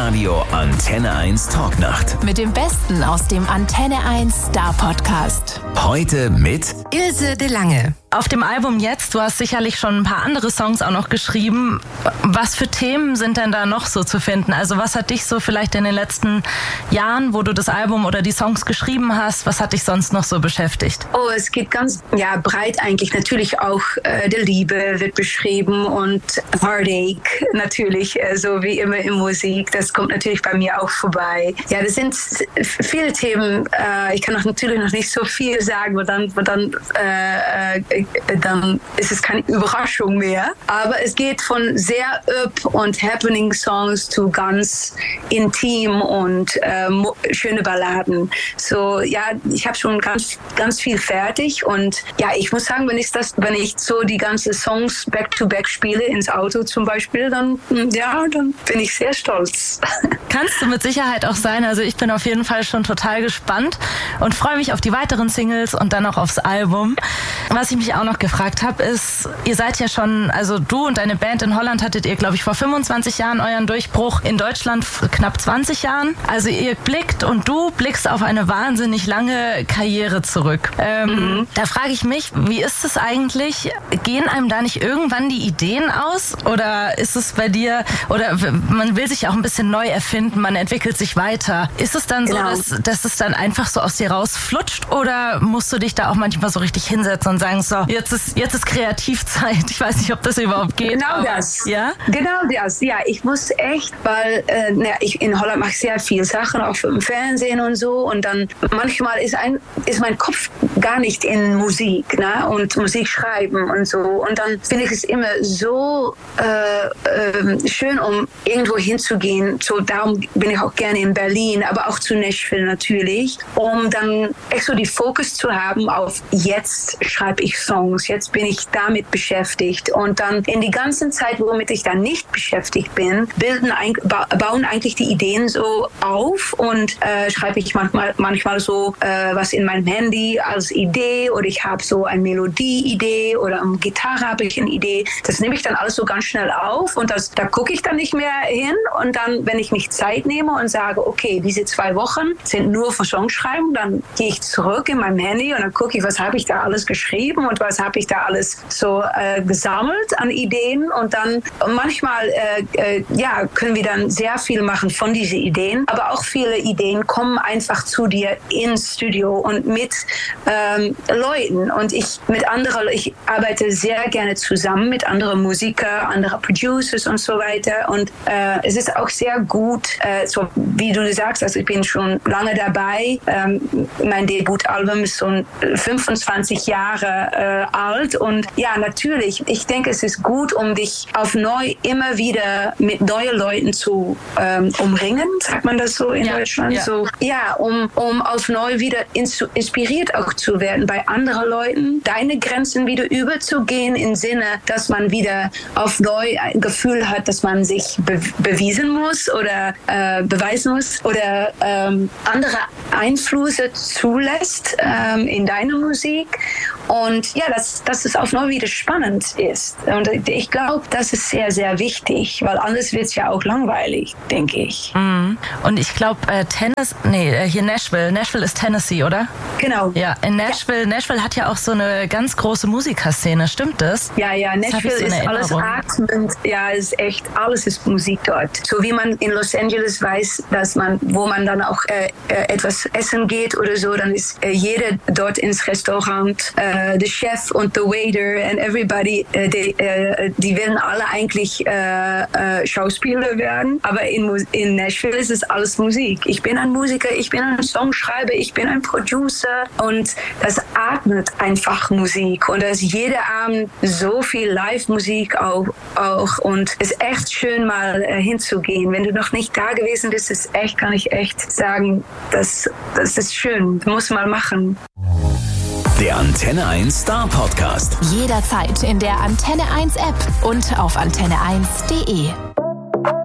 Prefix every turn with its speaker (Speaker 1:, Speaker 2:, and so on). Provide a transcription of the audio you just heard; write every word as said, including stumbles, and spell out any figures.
Speaker 1: Live-Radio Antenne eins Talknacht.
Speaker 2: Mit dem Besten aus dem Antenne eins Star Podcast.
Speaker 1: Heute mit
Speaker 2: Ilse de Lange.
Speaker 3: Auf dem Album jetzt, du hast sicherlich schon ein paar andere Songs auch noch geschrieben. Was für Themen sind denn da noch so zu finden? Also was hat dich so vielleicht in den letzten Jahren, wo du das Album oder die Songs geschrieben hast, was hat dich sonst noch so beschäftigt?
Speaker 4: Oh, es geht ganz ja, breit eigentlich. Natürlich auch äh, die Liebe wird beschrieben und Heartache natürlich, äh, so wie immer in Musik. Das kommt natürlich bei mir auch vorbei. Ja, das sind viele Themen. Äh, ich kann auch natürlich noch nicht so viel sagen, weil dann, weil dann äh, äh, dann ist es keine Überraschung mehr. Aber es geht von sehr up- und Happening-Songs zu ganz intim und äh, schöne Balladen. So, ja, ich habe schon ganz, ganz viel fertig und ja, ich muss sagen, wenn ich das, wenn ich so die ganzen Songs back-to-back spiele, ins Auto zum Beispiel, dann, ja, dann bin ich sehr stolz.
Speaker 3: Kannst du mit Sicherheit auch sein. Also ich bin auf jeden Fall schon total gespannt und freue mich auf die weiteren Singles und dann auch aufs Album. Was ich mich auch noch gefragt habe, ist, ihr seid ja schon, also du und deine Band in Holland hattet ihr, glaube ich, vor fünfundzwanzig Jahren euren Durchbruch, in Deutschland knapp zwanzig Jahren. Also ihr blickt und du blickst auf eine wahnsinnig lange Karriere zurück. Ähm, mhm. Da frage ich mich, wie ist es eigentlich? Gehen einem da nicht irgendwann die Ideen aus? Oder ist es bei dir, oder man will sich ja auch ein bisschen neu erfinden, man entwickelt sich weiter. Ist es dann
Speaker 4: genau.
Speaker 3: so, dass, dass es dann einfach so aus dir rausflutscht? Oder musst du dich da auch manchmal so richtig hinsetzen und sagen, so, jetzt ist, jetzt ist Kreativzeit. Ich weiß nicht, ob das überhaupt geht.
Speaker 4: Genau
Speaker 3: aber,
Speaker 4: das.
Speaker 3: Ja?
Speaker 4: Genau das. Ja, ich muss echt, weil äh, na, ich in Holland mache sehr viel Sachen, auch im Fernsehen und so. Und dann manchmal ist, ein, ist mein Kopf gar nicht in Musik, ne? Und Musik schreiben und so. Und dann finde ich es immer so äh, äh, schön, um irgendwo hinzugehen. So, darum bin ich auch gerne in Berlin, aber auch zu Nashville natürlich, um dann echt so die Fokus zu haben auf jetzt schreibe ich Songs, jetzt bin ich damit beschäftigt. Und dann in die ganze Zeit, womit ich dann nicht beschäftigt bin, bilden, bauen eigentlich die Ideen so auf und äh, schreibe ich manchmal, manchmal so äh, was in meinem Handy als Idee oder ich habe so eine Melodie-Idee oder eine Gitarre habe ich eine Idee. Das nehme ich dann alles so ganz schnell auf und das, da gucke ich dann nicht mehr hin und dann, wenn ich mich Zeit nehme und sage, okay, diese zwei Wochen sind nur für Songschreiben, dann gehe ich zurück in mein Handy und dann gucke ich, was habe ich da alles geschrieben und was habe ich da alles so äh, gesammelt an Ideen und dann manchmal äh, äh, ja, können wir dann sehr viel machen von diesen Ideen, aber auch viele Ideen kommen einfach zu dir ins Studio und mit ähm, Leuten und ich mit anderen, ich arbeite sehr gerne zusammen mit anderen Musikern, anderen Producers und so weiter und äh, es ist auch sehr gut, äh, so wie du sagst, also ich bin schon lange dabei, ähm, mein Debutalbum ist so fünfundzwanzig Jahre äh, alt und ja, natürlich, ich denke, es ist gut, um dich auf neu immer wieder mit neuen Leuten zu ähm, umringen, sagt man das so in ja, Deutschland?
Speaker 3: Ja,
Speaker 4: so, ja um, um auf neu wieder ins, inspiriert auch zu werden bei anderen Leuten, deine Grenzen wieder überzugehen im Sinne, dass man wieder auf neu ein Gefühl hat, dass man sich be- bewiesen muss oder äh, beweisen muss oder ähm, andere Einflüsse zulässt ähm, in deine Musik. Und ja, dass, dass es auf neu wieder spannend ist. Und ich glaube, das ist sehr, sehr wichtig, weil anders wird es ja auch langweilig, denke ich.
Speaker 3: Mm. Und ich glaube, äh, Tennessee, nee, hier Nashville. Nashville ist Tennessee, oder?
Speaker 4: Genau.
Speaker 3: Ja, in Nashville. Ja. Nashville hat ja auch so eine ganz große Musikerszene, stimmt das?
Speaker 4: Ja, ja, Nashville so ist alles atmend. Ja, ist echt, alles ist Musik dort. So wie man in Los Angeles weiß, dass man, wo man dann auch äh, etwas essen geht oder so, dann ist äh, jeder dort ins Restaurant, äh, der Chef und der Waiter and everybody, äh, die, äh, die werden alle eigentlich äh, äh, Schauspieler werden, aber in, in Nashville ist es alles Musik. Ich bin ein Musiker, ich bin ein Songschreiber, ich bin ein Producer und das atmet einfach Musik und da ist jeder Abend so viel Live-Musik auch, auch und es ist echt schön mal äh, hinzugehen. Wenn du noch nicht da gewesen bist, ist echt, kann ich echt sagen, das, das ist schön, das muss man machen.
Speaker 1: Der Antenne eins Star Podcast.
Speaker 2: Jederzeit in der Antenne eins App und auf antenne eins punkt de.